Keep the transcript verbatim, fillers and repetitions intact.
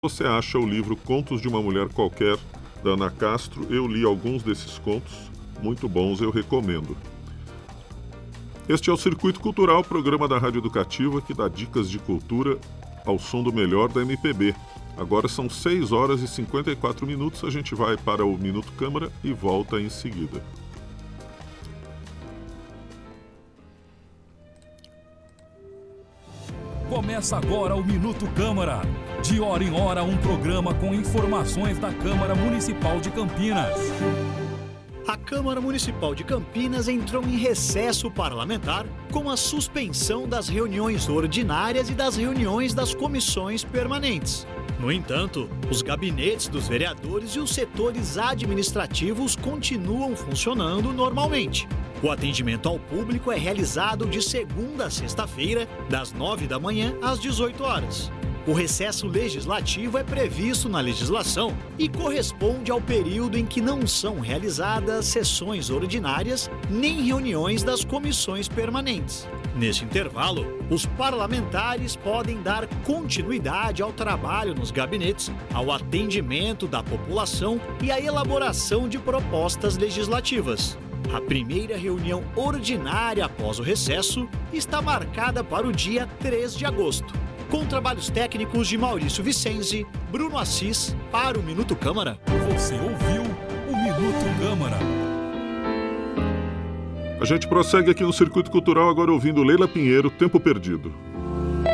Você acha o livro Contos de uma Mulher Qualquer, da Ana Castro. Eu li alguns desses contos, muito bons, eu recomendo. Este é o Circuito Cultural, programa da Rádio Educativa que dá dicas de cultura ao som do melhor da M P B. Agora são seis horas e cinquenta e quatro minutos, a gente vai para o Minuto Câmara e volta em seguida. Começa agora o Minuto Câmara. De hora em hora, um programa com informações da Câmara Municipal de Campinas. A Câmara Municipal de Campinas entrou em recesso parlamentar com a suspensão das reuniões ordinárias e das reuniões das comissões permanentes. No entanto, os gabinetes dos vereadores e os setores administrativos continuam funcionando normalmente. O atendimento ao público é realizado de segunda a sexta-feira, das nove da manhã às dezoito horas. O recesso legislativo é previsto na legislação e corresponde ao período em que não são realizadas sessões ordinárias nem reuniões das comissões permanentes. Nesse intervalo, os parlamentares podem dar continuidade ao trabalho nos gabinetes, ao atendimento da população e à elaboração de propostas legislativas. A primeira reunião ordinária após o recesso está marcada para o dia três de agosto. Com trabalhos técnicos de Maurício Vicenzi, Bruno Assis, para o Minuto Câmara. Você ouviu o Minuto Câmara. A gente prossegue aqui no Circuito Cultural, agora ouvindo Leila Pinheiro, Tempo Perdido.